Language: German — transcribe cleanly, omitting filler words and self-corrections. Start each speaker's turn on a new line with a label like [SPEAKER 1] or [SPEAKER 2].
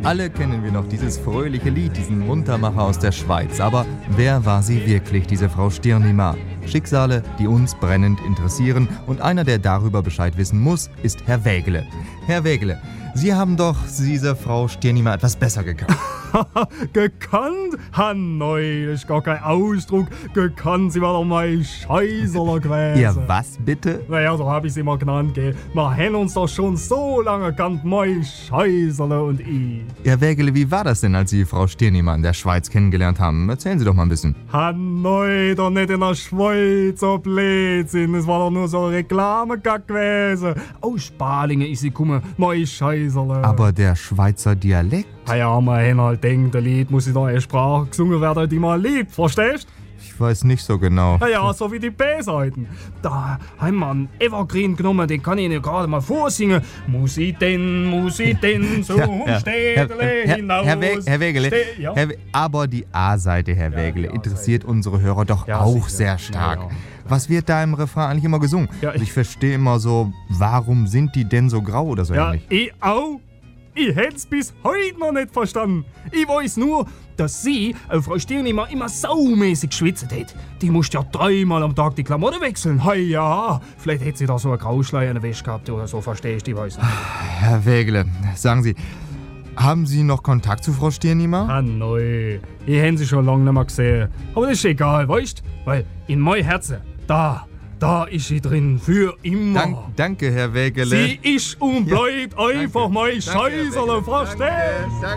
[SPEAKER 1] Alle kennen wir noch dieses fröhliche Lied, diesen Muntermacher aus der Schweiz. Aber wer war sie wirklich, diese Frau Stirnima? Schicksale, die uns brennend interessieren. Und einer, der darüber Bescheid wissen muss, ist Herr Wägele. Herr Wägele, Sie haben doch diese Frau Stirnima etwas besser gekannt.
[SPEAKER 2] Gekannt? Hanoi, das ist gar kein Ausdruck. Gekannt, sie war doch mein Scheißerler gewesen.
[SPEAKER 1] Ihr was bitte?
[SPEAKER 2] Naja, so hab ich sie immer genannt, gell. Wir haben uns doch schon so lange gekannt, mein Scheißerle und ich.
[SPEAKER 1] Herr Wägele, wie war das denn, als Sie Frau Stirnima in der Schweiz kennengelernt haben? Erzählen Sie doch mal ein bisschen.
[SPEAKER 2] Hanoi, doch nicht in der Schweiz, so Blödsinn. Es war doch nur so ein Reklamegag gewesen. Aus Spalinge ist sie gekommen, mein Scheißerle.
[SPEAKER 1] Aber der Schweizer Dialekt?
[SPEAKER 2] Ja, man hat halt denkt, ein Lied muss in der Sprache gesungen werden, die man liebt, verstehst du?
[SPEAKER 1] Ich weiß nicht so genau.
[SPEAKER 2] Ja, so wie die B-Seiten. Da haben wir einen Evergreen genommen, den kann ich Ihnen gerade mal vorsingen. Muss ich denn zum Städtle hinaus?
[SPEAKER 1] Herr Wägele,
[SPEAKER 2] ja.
[SPEAKER 1] Aber die A-Seite, Herr Wägele, interessiert unsere Hörer doch auch
[SPEAKER 2] sicher.
[SPEAKER 1] sehr stark.
[SPEAKER 2] Ja.
[SPEAKER 1] Was wird da im Refrain eigentlich immer gesungen?
[SPEAKER 2] Ja,
[SPEAKER 1] ich verstehe immer so, warum sind die denn so grau oder so ähnlich?
[SPEAKER 2] Ich auch. Ich hätt's bis heute noch nicht verstanden. Ich weiß nur, dass sie, Frau Stirnima, immer saumäßig geschwitzt hat. Die musste ja 3-mal am Tag die Klamotten wechseln. Ja, vielleicht hätte sie da so eine Grauschleier in der Wäsche gehabt oder so, verstehst du, ich weiß nicht.
[SPEAKER 1] Herr Wägele, sagen Sie, haben Sie noch Kontakt zu Frau Stirnima?
[SPEAKER 2] Neu. Ich hätte sie schon lange nicht mehr gesehen. Aber das ist egal, weißt du? Weil in mein Herzen, da ist sie drin, für immer.
[SPEAKER 1] Danke, Herr Wägele.
[SPEAKER 2] Sie ist und bleibt einfach mein Scheißerle, verstehst du?